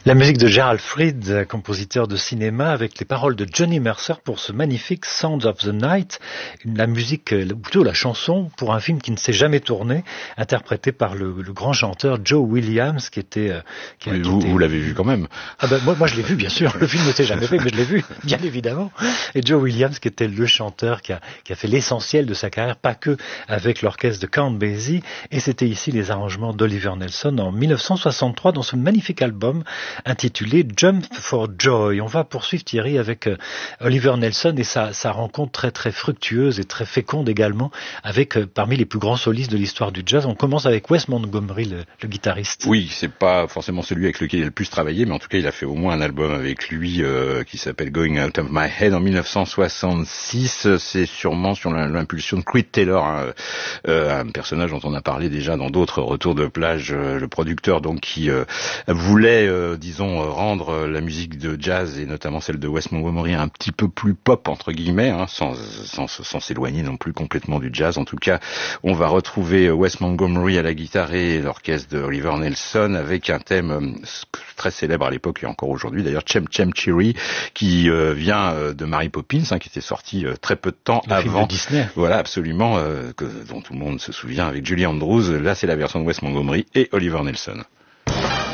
La musique de Gerald Fried, compositeur de cinéma, avec les paroles de Johnny Mercer pour ce magnifique Sounds of the Night, la musique, ou plutôt la chanson, pour un film qui ne s'est jamais tourné, interprété par le grand chanteur Joe Williams, qui était... Vous l'avez vu quand même. Ah ben, moi je l'ai vu, bien sûr. Le film ne s'est jamais fait, mais je l'ai vu, bien évidemment. Et Joe Williams, qui était le chanteur qui a fait l'essentiel de sa carrière, pas que avec l'orchestre de Count Basie. Et c'était ici les arrangements d'Oliver Nelson en 1963 dans ce magnifique album intitulé Jump for Joy. On va poursuivre, Thierry, avec Oliver Nelson et sa rencontre très très fructueuse et très féconde également avec parmi les plus grands solistes de l'histoire du jazz. On commence avec Wes Montgomery, le guitariste. Oui, c'est pas forcément celui avec lequel il a le plus travaillé, mais en tout cas il a fait au moins un album avec lui qui s'appelle Going Out of My Head en 1966. C'est sûrement sur l'impulsion de Creed Taylor, un personnage dont on a parlé déjà dans d'autres retours de plage, le producteur donc qui voulait disons rendre la musique de jazz et notamment celle de Wes Montgomery un petit peu plus pop entre guillemets, sans s'éloigner non plus complètement du jazz. En tout cas, on va retrouver Wes Montgomery à la guitare et l'orchestre de Oliver Nelson avec un thème très célèbre à l'époque et encore aujourd'hui d'ailleurs, Chem Chem Cherry, qui vient de Mary Poppins, qui était sorti très peu de temps avant. Film de Disney. Voilà, absolument, dont tout le monde se souvient avec Julie Andrews. Là, c'est la version de Wes Montgomery et Oliver Nelson.